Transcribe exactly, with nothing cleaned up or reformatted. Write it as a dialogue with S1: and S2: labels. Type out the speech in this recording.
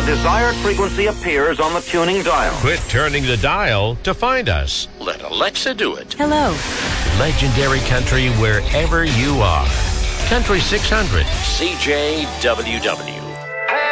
S1: desired frequency appears on the tuning dial.
S2: Quit turning the dial to find us.
S3: Let Alexa do it.
S4: Hello.
S2: Legendary country wherever you are. Country six hundred.
S3: C J W W.